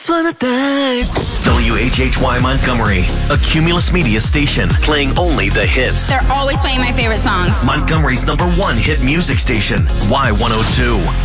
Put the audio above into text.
WHHY Montgomery, a Cumulus Media station, playing only the hits. They're always playing my favorite songs. Montgomery's #1 hit music station, Y102.